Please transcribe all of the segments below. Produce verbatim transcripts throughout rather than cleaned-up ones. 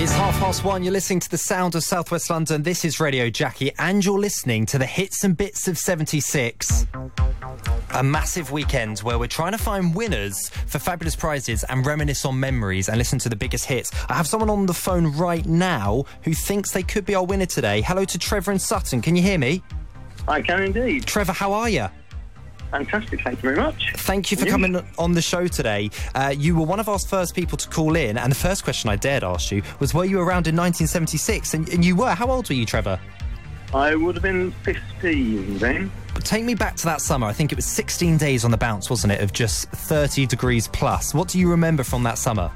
It's half past one. You're listening to the sound of South West London. This is Radio Jackie, and you're listening to the hits and bits of seventy-six. A massive weekend where we're trying to find winners for fabulous prizes and reminisce on memories and listen to the biggest hits. I have someone on the phone right now who thinks they could be our winner today. Hello to Trevor and Sutton. Can you hear me? I can indeed. Trevor, how are you? Fantastic, thank you very much. Thank you for You? coming on the show today. Uh, you were one of our first people to call in, and the first question I dared ask you was, were you around in nineteen seventy-six? And, and you were. How old were you, Trevor? I would have been fifteen then. Take me back to that summer. I think it was sixteen days on the bounce, wasn't it, of just thirty degrees plus. What do you remember from that summer?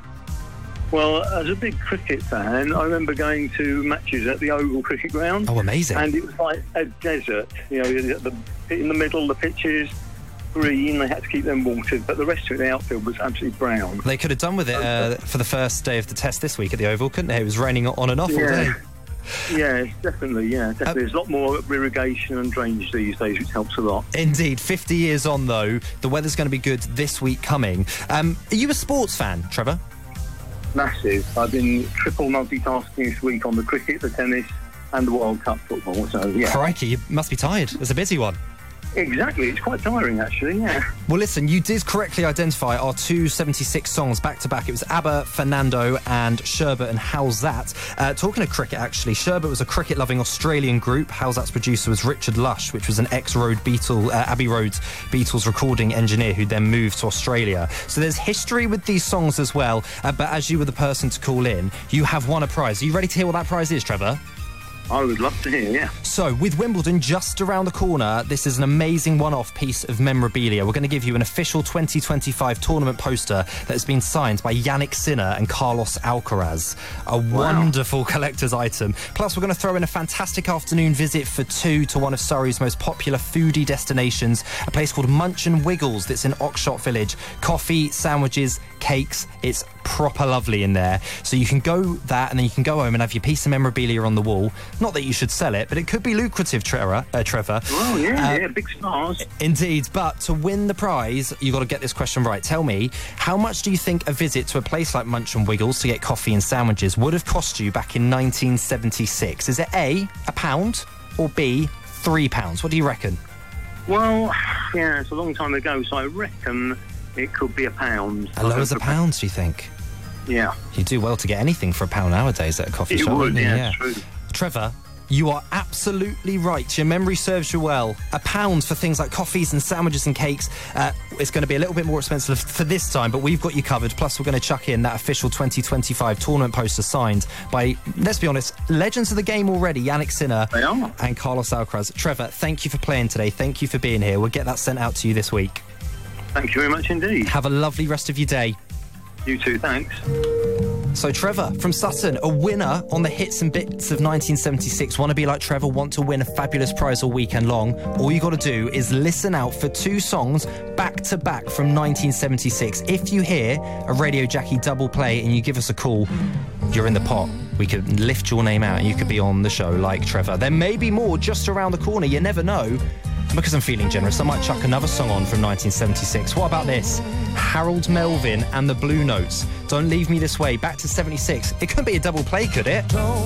Well, as a big cricket fan, I remember going to matches at the Oval Cricket Ground. Oh, amazing. And it was like a desert. You know, the, in the middle, the pitches, green, they had to keep them watered, but the rest of the outfield was absolutely brown. They could have done with it uh, for the first day of the test this week at the Oval, couldn't they? It was raining on and off all day. Yeah, definitely, yeah. Definitely. Uh, There's a lot more irrigation and drainage these days, which helps a lot. Indeed. fifty years on, though, the weather's going to be good this week coming. Um, are you a sports fan, Trevor? Massive. I've been triple multitasking this week on the cricket, the tennis, and the World Cup football, so yeah. Crikey, you must be tired. It's a busy one. Exactly, it's quite tiring actually, yeah. Well, listen, you did correctly identify our two seventy-six songs back to back. It was ABBA, Fernando, and Sherbet and How's That. Uh, talking of cricket, actually, Sherbet was a cricket-loving Australian group. How's That's producer was Richard Lush, which was an ex-Road Beatle, uh, Abbey Road Beatles recording engineer who then moved to Australia. So there's history with these songs as well. Uh, but as you were the person to call in, you have won a prize. Are you ready to hear what that prize is, Trevor? I would love to hear, yeah. So, with Wimbledon just around the corner, this is an amazing one-off piece of memorabilia. We're going to give you an official twenty twenty-five tournament poster that has been signed by Yannick Sinner and Carlos Alcaraz. A Wow. wonderful collector's item. Plus, we're going to throw in a fantastic afternoon visit for two to one of Surrey's most popular foodie destinations, a place called Munch and Wiggles that's in Oxshott Village. Coffee, sandwiches, cakes, it's proper lovely in there. So you can go that, and then you can go home and have your piece of memorabilia on the wall. Not that you should sell it, but it could be lucrative, Trevor. Uh, Trevor. Oh, yeah, Uh, yeah, big stars. Indeed, but to win the prize, you've got to get this question right. Tell me, how much do you think a visit to a place like Munch and Wiggles to get coffee and sandwiches would have cost you back in nineteen seventy-six? Is it A, a pound, or B, three pounds? What do you reckon? Well, yeah, it's a long time ago, so I reckon it could be a pound. As low as a pound, do you think? Yeah. You do well to get anything for a pound nowadays at a coffee It shop. would, wouldn't you? yeah, it's true. Trevor, you are absolutely right. Your memory serves you well. A pound for things like coffees and sandwiches and cakes. Uh, it's going to be a little bit more expensive for this time, but we've got you covered. Plus, we're going to chuck in that official twenty twenty-five tournament poster signed by, let's be honest, legends of the game already, Yannick Sinner They are. and Carlos Alcaraz. Trevor, thank you for playing today. Thank you for being here. We'll get that sent out to you this week. Thank you very much indeed. Have a lovely rest of your day. You too, thanks. So Trevor from Sutton, a winner on the hits and bits of nineteen seventy-six. Want to be like Trevor, want to win a fabulous prize all weekend long? All you got to do is listen out for two songs back to back from nineteen seventy-six. If you hear a Radio Jackie double play and you give us a call, you're in the pot. We could lift your name out and you could be on the show like Trevor. There may be more just around the corner, you never know. Because I'm feeling generous, I might chuck another song on from nineteen seventy-six. What about this? Harold Melvin and the Blue Notes. Don't Leave Me This Way, back to seventy-six. It could be a double play, could it?